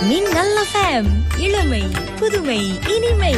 மின்னல் FM, இளமை புதுமை இனிமை.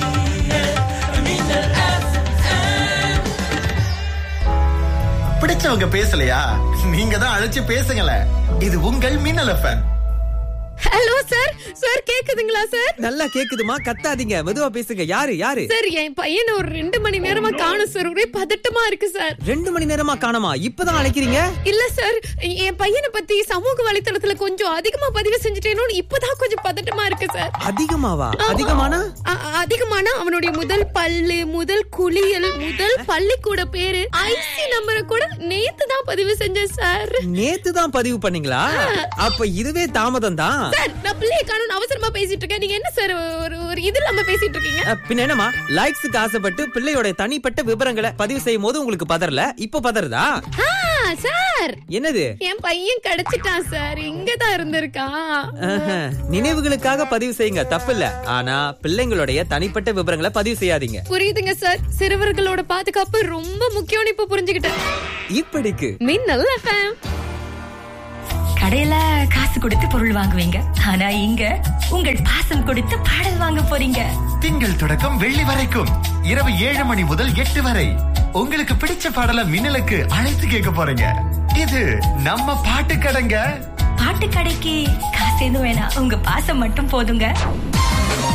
பிடிச்சவங்க பேசலையா? நீங்க தான் அழைச்சு பேசுங்களேன். இது உங்கள் மின்னல் FM. Hello sir. சார் கேக்குதுங்களா சார்? நல்லா கேக்குதுமா, கத்தாதீங்க, மெதுவா பேசுங்க. யாரு? சார், என் பையனை ஒரு 2 மணி நேரமா காணோம் சார். ஒரே பதட்டமா இருக்கு சார். 2 மணி நேரமா காணோமா? இப்பதான் அழைக்கிறீங்க? இல்ல சார், என் பையனை பத்தி சமூக வலைத்தளத்துல கொஞ்சம் அதிகமா பதிவு செஞ்சுட்டேனோன்னு இப்பதான் கொஞ்சம் பதட்டமா இருக்கு சார். அதிகமாவா? அதிகமானா? அதிகமானா அவனுடைய முதல் பல்லு, முதல் குளியல், முதல் பள்ளிக்கூட பேரு, ஐசி நம்பரை கூட நேத்து தான் பதிவு செஞ்சேன் சார். நேத்து தான் பதிவு பண்ணீங்களா? அப்ப இதுவே தாமதம் தான் சார். நான் பிள்ளைய காணோம்னு அவசரமா பேசிட்டு இருக்கேன். நீங்க என்ன சார் ஒரு இது இல்லாம பேசிட்டு இருக்கீங்க? பின்ன என்னமா, லைக்ஸுக்கு ஆசைப்பட்டு பிள்ளையோட தனிப்பட்ட விவரங்களை பதிவு செய்யும் போது உங்களுக்கு பதறல, இப்ப பதறதா? சார், என்னது? என் பையன் கிடைச்சிட்டான் சார். இங்கதான் இருந்திருக்கான். நினைவுகளுக்காக பதிவு செய்யுங்க, தப்பில்ல. ஆனா பிள்ளைங்களுடைய தனிப்பட்ட விவரங்களை பதிவு செய்யாதீங்க. புரியுதுங்க சார். சிறுவர்களோட பாதுகாப்பு ரொம்ப முக்கியம்னு இப்ப புரிஞ்சுக்கிட்டேன். இப்படிக்கு மின்னல் FM. கடையில காசு கொடுத்து பொருள் வாங்குவீங்க, ஆனா இங்க உங்கள் பாசம் கொடுத்து பாடல் வாங்க போறீங்க. திங்கள் தொடக்கம் வெள்ளி வரைக்கும் இரவு 7 மணி முதல் 8 வரை உங்களுக்கு பிடிச்ச பாடலை மின்னலுக்கு அழைத்து கேட்க போறீங்க. இது நம்ம பாட்டு கடைங்க. பாட்டு கடைக்கு காசு எதுவும் வேணாம், உங்க பாசம் மட்டும் போதுங்க.